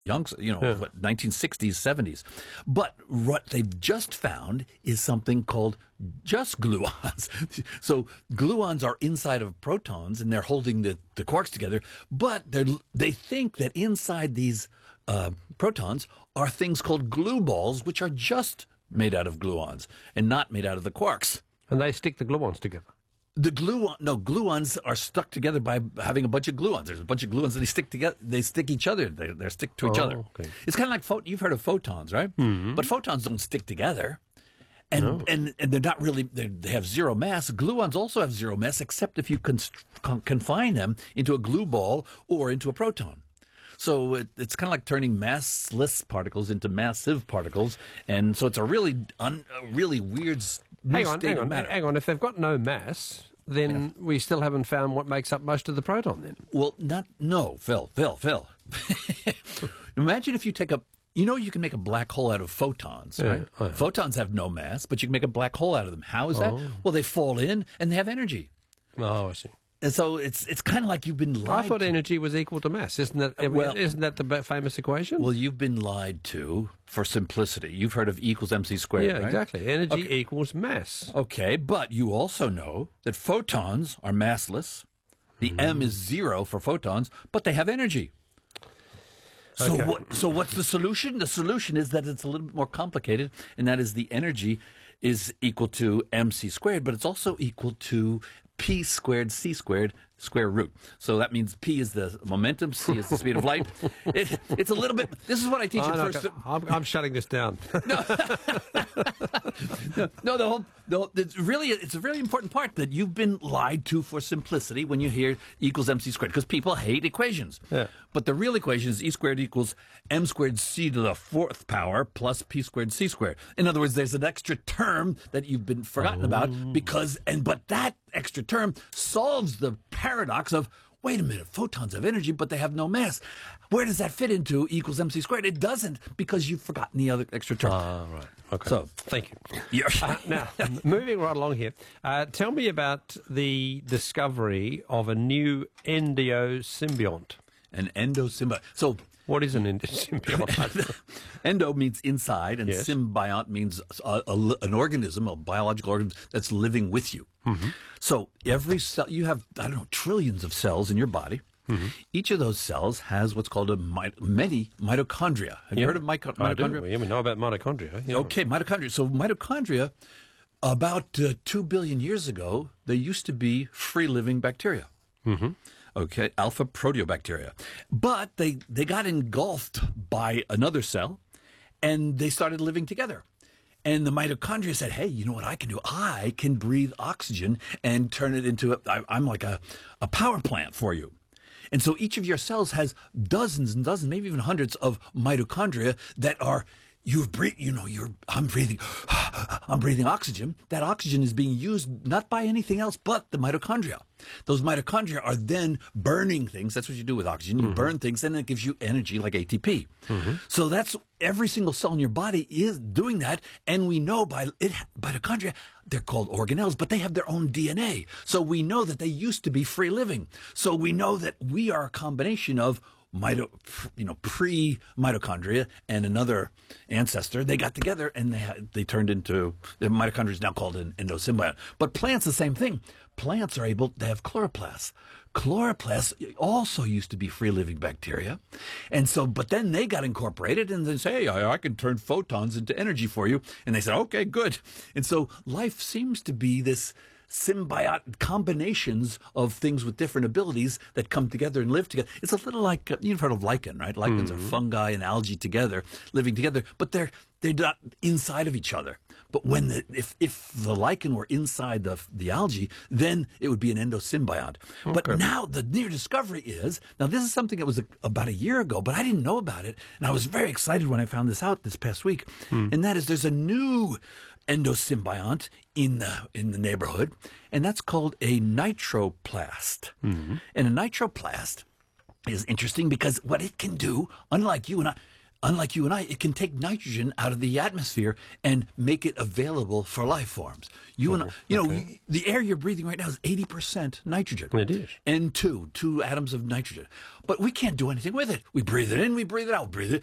young, what, 1960s, 70s. But what they've just found is something called just gluons. So gluons are inside of protons, and they're holding the quarks together. But they think that inside these protons are things called glue balls, which are just made out of gluons and not made out of the quarks. And they stick the gluons together. Gluons are stuck together by having a bunch of gluons. There's a bunch of gluons and they stick together. They stick each other. They stick to each other. Okay. It's kind of like you've heard of photons, right? Mm-hmm. But photons don't stick together, and they're not really. They have zero mass. Gluons also have zero mass, except if you confine them into a glue ball or into a proton. So it's kind of like turning massless particles into massive particles, and so it's a really weird. Hang on. If they've got no mass, then we still haven't found what makes up most of the proton. Then, well, Phil. Imagine if you take you can make a black hole out of photons, right? Oh, yeah. Photons have no mass, but you can make a black hole out of them. How is that? Well, they fall in and they have energy. Oh, I see. And so it's kind of like you've been lied I thought energy was equal to mass. Isn't that the famous equation? Well, you've been lied to for simplicity. You've heard of E equals mc squared, yeah, right? Exactly. Energy equals mass. Okay, but you also know that photons are massless. The M is 0 for photons, but they have energy. So what's the solution? The solution is that it's a little bit more complicated, and that is the energy is equal to mc squared, but it's also equal to p squared c squared square root. So that means p is the momentum, c is the speed of light. It's a little bit. This is what I teach in first. I'm shutting this down. It's a really important part that you've been lied to for simplicity when you hear E equals mc squared, because people hate equations. Yeah. But the real equation is E squared equals m squared c to the 4th power plus p squared c squared. In other words, there's an extra term that you've been forgotten about but that extra term solves the paradox of, wait a minute, photons have energy, but they have no mass. Where does that fit into E equals mc squared? It doesn't, because you've forgotten the other extra term. Right. Okay. So, thank you. Now, moving right along here, tell me about the discovery of a new endosymbiont. An endosymbiont. So, what is an endosymbiont? Endo means inside, and symbiont means an organism, a biological organism that's living with you. Mm-hmm. So every cell, you have, trillions of cells in your body. Mm-hmm. Each of those cells has what's called many mitochondria. Have you heard of mitochondria? Yeah, we know about mitochondria. Yeah. Okay, mitochondria. So mitochondria, about 2 billion years ago, they used to be free-living bacteria. Mm-hmm. Okay, alpha proteobacteria. But they got engulfed by another cell, and they started living together. And the mitochondria said, hey, you know what I can do? I can breathe oxygen and turn it into I'm like a power plant for you. And so each of your cells has dozens and dozens, maybe even hundreds of mitochondria that are, I'm breathing oxygen. That oxygen is being used not by anything else but the mitochondria. Those mitochondria are then burning things. That's what you do with oxygen. You burn things, and it gives you energy like ATP. Mm-hmm. So that's every single cell in your body is doing that. And we know mitochondria, they're called organelles, but they have their own DNA. So we know that they used to be free living. So we know that we are a combination of pre-mitochondria and another ancestor. They got together and they turned into, the mitochondria is now called an endosymbiont. But plants, the same thing. Plants are able to have chloroplasts. Chloroplasts also used to be free-living bacteria. And so, but then they got incorporated and they say, hey, I can turn photons into energy for you. And they said, okay, good. And so life seems to be this symbiotic combinations of things with different abilities that come together and live together. It's a little like, you've heard of lichen, right? Lichens are fungi and algae together, living together, but they're not inside of each other. But if the lichen were inside the algae, then it would be an endosymbiont. Okay. But now the new discovery is, now this is something that was about a year ago, but I didn't know about it, and I was very excited when I found this out this past week, and that is there's a new endosymbiont in the neighborhood, and that's called a nitroplast. Mm-hmm. And a nitroplast is interesting because what it can do, unlike you and I, unlike you and I, it can take nitrogen out of the atmosphere and make it available for life forms. You and I, the air you're breathing right now is 80% nitrogen. It is. N2, two atoms of nitrogen. But we can't do anything with it. We breathe it in, we breathe it out, breathe it.